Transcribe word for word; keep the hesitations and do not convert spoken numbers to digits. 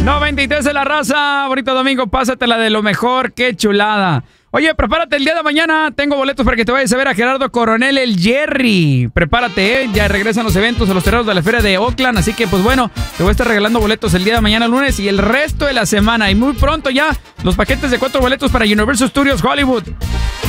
noventa y tres de la raza. Bonito domingo, pásatela de lo mejor. Qué chulada. Oye, prepárate el día de mañana. Tengo boletos para que te vayas a ver a Gerardo Coronel, el Jerry. Prepárate, ¿eh? Ya regresan los eventos a los terrenos de la Feria de Oakland. Así que, pues bueno, te voy a estar regalando boletos el día de mañana, lunes, y el resto de la semana. Y muy pronto ya los paquetes de cuatro boletos para Universal Studios Hollywood.